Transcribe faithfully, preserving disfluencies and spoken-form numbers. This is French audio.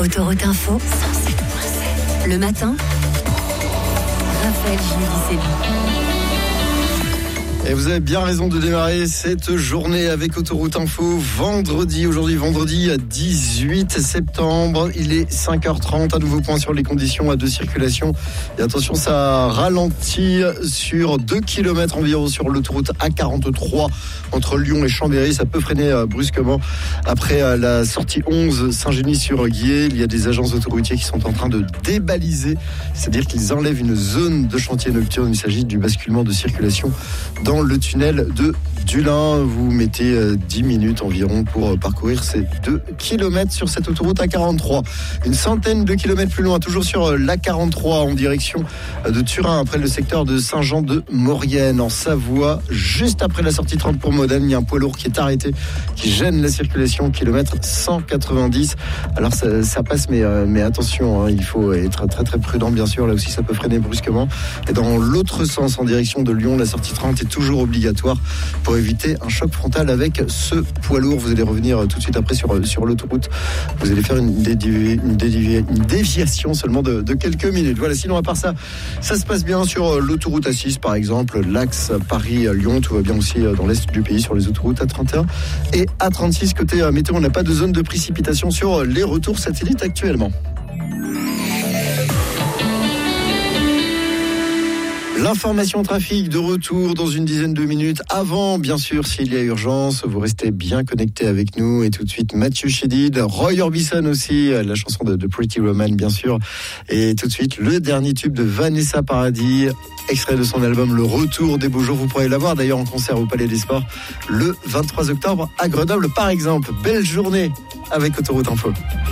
Autoroute Info, cent sept virgule sept. Le matin, Raphaël Judicelli. Et vous avez bien raison de démarrer cette journée avec Autoroute Info. Vendredi, aujourd'hui vendredi dix-huit septembre, il est cinq heures trente. À nouveau point sur les conditions de circulation. Et attention, ça ralentit sur deux kilomètres environ sur l'autoroute A quarante-trois entre Lyon et Chambéry. Ça peut freiner brusquement après la sortie onze Saint-Genis-sur-Guiers. Il y a des agences autoroutiers qui sont en train de débaliser, c'est-à-dire qu'ils enlèvent une zone de chantier nocturne. Il s'agit du basculement de circulation dans le tunnel de Dulin. Vous mettez dix minutes environ pour parcourir ces deux kilomètres sur cette autoroute A quarante-trois. Une centaine de kilomètres plus loin, toujours sur l'A quarante-trois en direction de Turin, après le secteur de Saint-Jean-de-Maurienne en Savoie. Juste après la sortie trente pour Modène, il y a un poids lourd qui est arrêté, qui gêne la circulation, kilomètre cent quatre-vingt-dix. Alors ça, ça passe, mais, euh, mais attention, hein, il faut être très très prudent, bien sûr. Là aussi, ça peut freiner brusquement. Et dans l'autre sens, en direction de Lyon, la sortie trente est toujours obligatoire pour éviter un choc frontal avec ce poids lourd. Vous allez revenir tout de suite après sur, sur l'autoroute. Vous allez faire une, dédivi, une, dédivi, une déviation seulement de, de quelques minutes. Voilà, sinon à part ça, ça se passe bien sur l'autoroute A six par exemple, l'axe Paris-Lyon. Tout va bien aussi dans l'est du pays sur les autoroutes A trente et un et A trente-six. Côté météo, on n'a pas de zone de précipitation sur les retours satellites actuellement. L'information trafic de retour dans une dizaine de minutes. Avant, bien sûr, s'il y a urgence, vous restez bien connectés avec nous. Et tout de suite, Mathieu Chédid, Roy Orbison aussi, la chanson de, de Pretty Woman, bien sûr. Et tout de suite, le dernier tube de Vanessa Paradis, extrait de son album Le Retour des Beaux Jours. Vous pourrez l'avoir d'ailleurs en concert au Palais des Sports le vingt-trois octobre à Grenoble, par exemple. Belle journée avec Autoroute Info.